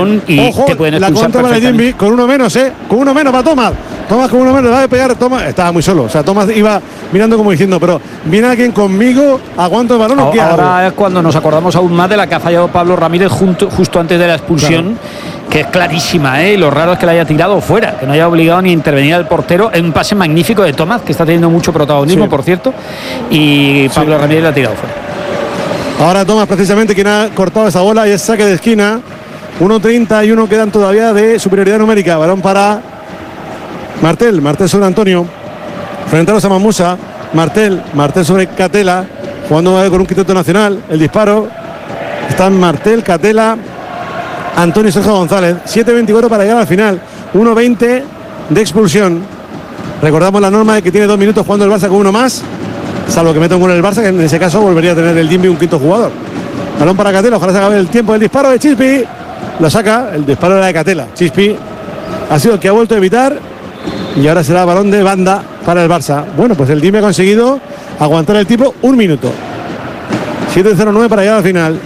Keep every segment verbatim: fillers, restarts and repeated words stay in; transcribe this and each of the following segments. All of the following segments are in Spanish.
balón y Ojo, te pueden la expulsar contra para perfectamente. Jimmy, con uno menos, ¿eh? Con uno menos para Tomás. Tomás con uno menos, le va a pegar. Tomás estaba muy solo. O sea, Tomás iba mirando como diciendo, pero viene alguien conmigo, aguanto el balón o qué hago. Ahora es cuando nos acordamos aún más de la que ha fallado Pablo Ramírez junto, justo antes de la expulsión, claro, que es clarísima, ¿eh? Lo raro es que la haya tirado fuera, que no haya obligado ni a intervenir al portero. Es un pase magnífico de Tomás, que está teniendo mucho protagonismo, sí, por cierto, y Pablo sí. Ramírez la ha tirado fuera. Ahora Tomás precisamente quien ha cortado esa bola y es saque de esquina. uno treinta y uno quedan todavía de superioridad numérica. Balón para Martel, Martel sobre Antonio, frente a los Amamusa. Martel, Martel sobre Catela, jugando con un quinteto nacional. El disparo está en Martel, Catela, Antonio y Sergio González. siete veinticuatro para llegar al final. uno veinte de expulsión. Recordamos la norma de que tiene dos minutos jugando el Barça con uno más, salvo que meta un gol el Barça, que en ese caso volvería a tener el Jimby un quinto jugador. Balón para Catela, ojalá se acabe el tiempo del disparo de Chispi. Lo saca, el disparo era de Catela. Chispi ha sido el que ha vuelto a evitar y ahora será balón de banda para el Barça. Bueno, pues el Jimby ha conseguido aguantar el tipo un minuto. siete cero nueve para llegar al final.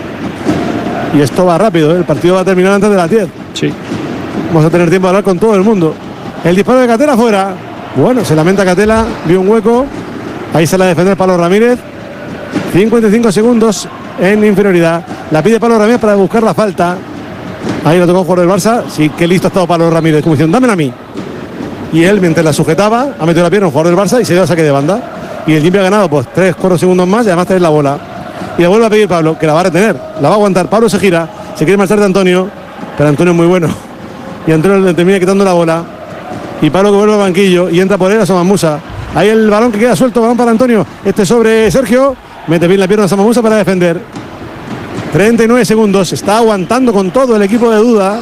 Y esto va rápido, ¿eh? El partido va a terminar antes de las diez. Sí. Vamos a tener tiempo de hablar con todo el mundo. El disparo de Catela fuera. Bueno, se lamenta Catela, vio un hueco. Ahí sale a defender Pablo Ramírez. cincuenta y cinco segundos en inferioridad. La pide Pablo Ramírez para buscar la falta. Ahí lo tocó el jugador del Barça. Sí, qué listo ha estado Pablo Ramírez, como diciendo, dámela a mí. Y él, mientras la sujetaba, ha metido la pierna un jugador del Barça y se dio a saque de banda. Y el Jimmy ha ganado pues tres, cuatro segundos más y además trae la bola. Y la vuelve a pedir Pablo, que la va a retener, la va a aguantar. Pablo se gira, se quiere marchar de Antonio, pero Antonio es muy bueno. Y Antonio le termina quitando la bola. Y Pablo que vuelve al banquillo y entra por él a Samamusa. Ahí el balón que queda suelto, balón para Antonio. Este sobre Sergio, mete bien la pierna a Samamusa para defender. treinta y nueve segundos, está aguantando con todo el equipo de Duda.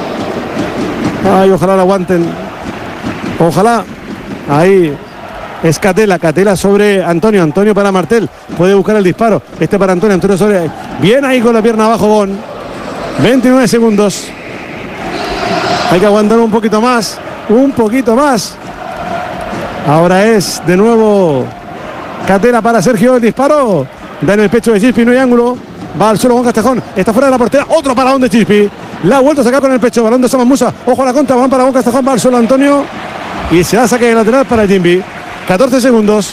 Ay, ojalá lo aguanten. Ojalá. Ahí es Catela, Catela sobre Antonio, Antonio para Martel, puede buscar el disparo, este para Antonio, Antonio sobre, bien ahí con la pierna abajo Bon. veintinueve segundos, hay que aguantar un poquito más, un poquito más. Ahora es de nuevo Catela para Sergio, el disparo, da en el pecho de Chispi, no hay ángulo, va al suelo Juan Castejón, está fuera de la portería, otro parón de Chispi, la ha vuelto a sacar con el pecho, balón de Samamusa, ojo a la contra, balón para Juan Castejón, va al suelo Antonio y se da saque de lateral para el Jimby. catorce segundos,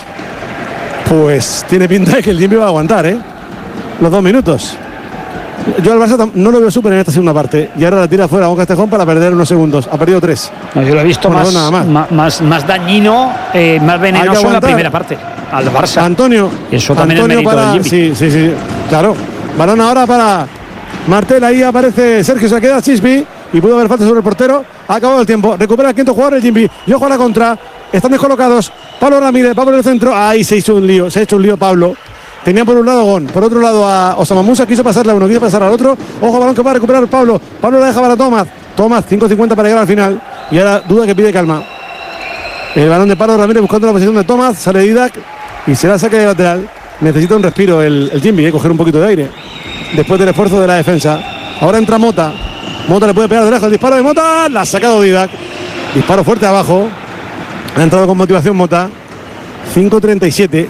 pues tiene pinta de que el Jimby va a aguantar, ¿eh? Los dos minutos. Yo al Barça no lo veo súper en esta segunda parte. Y ahora la tira fuera a un Castejón para perder unos segundos. Ha perdido tres. No, yo lo he visto bueno, más, más. Más, más dañino, eh, más venenoso en la primera parte. Al Barça. Antonio. Y eso también Antonio es mérito para, del Jimby. Sí, sí, sí. Claro. Balón ahora para Martel. Ahí aparece Sergio. Se queda Chispi. Y pudo haber falta sobre el portero. Ha acabado el tiempo. Recupera el quinto jugador el Jimby. Y ojo a la contra. Están descolocados. Pablo Ramírez, Pablo en el centro. Ahí se hizo un lío. Se ha hecho un lío Pablo. Tenía por un lado Gon, por otro lado a Osamamusa, quiso pasarle a uno, quiso pasar al otro. Ojo, balón que va a recuperar Pablo. Pablo la deja para Tomás. Tomás, cinco cincuenta para llegar al final. Y ahora Duda que pide calma. El balón de Pablo Ramírez buscando la posición de Tomás. Sale Didac y será saque de lateral. Necesita un respiro el, el Jimby, eh, coger un poquito de aire. Después del esfuerzo de la defensa. Ahora entra Mota. Mota le puede pegar de lejos. El disparo de Mota. La ha sacado Didac. Disparo fuerte abajo. Ha entrado con motivación Mota. cinco treinta y siete.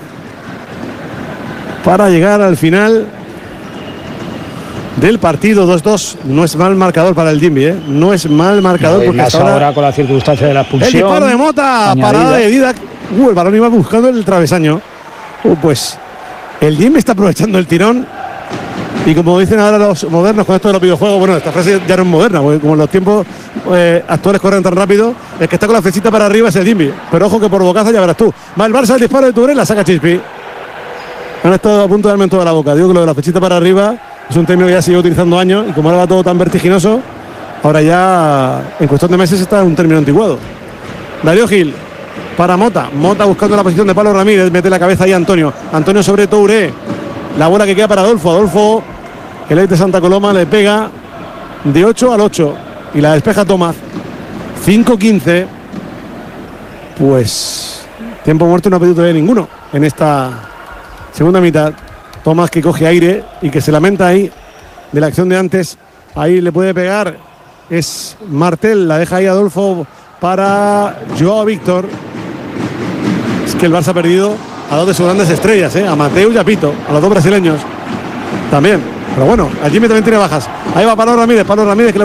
Para llegar al final del partido. Dos dos. No es mal marcador para el Jimby, ¿eh? No es mal marcador. No, porque hasta ahora, ahora con la circunstancia de la expulsión. El disparo de Mota. Añadida. Parada de Didac. Uh, el balón iba buscando el travesaño. Uh, pues el Jimby está aprovechando el tirón. Y como dicen ahora los modernos con esto de los videojuegos, bueno, esta frase ya no es moderna, porque como los tiempos eh, actuales corren tan rápido, el que está con la flechita para arriba es el Jimby. Pero ojo que por bocaza ya verás tú. Va el Barça, el disparo de Touré, la saca Chispi. Han estado a punto de darme en toda la boca. Digo que lo de la flechita para arriba es un término que ya se lleva utilizando años y como ahora va todo tan vertiginoso, ahora ya en cuestión de meses está un término anticuado. Darío Gil para Mota. Mota buscando la posición de Pablo Ramírez. Mete la cabeza ahí Antonio. Antonio sobre Touré. La bola que queda para Adolfo. Adolfo, el ex de Santa Coloma, le pega de ocho al ocho y la despeja Tomás. cinco quince. Pues tiempo muerto no ha pedido todavía ninguno en esta segunda mitad. Tomás que coge aire y que se lamenta ahí de la acción de antes. Ahí le puede pegar. Es Martel. La deja ahí Adolfo para Joao Víctor. Es que el Barça ha perdido a dos de sus grandes estrellas, ¿eh? A Mateu y a Pito, a los dos brasileños también. Pero bueno, el Jimmy también tiene bajas. Ahí va Pablo Ramírez. Pablo Ramírez que le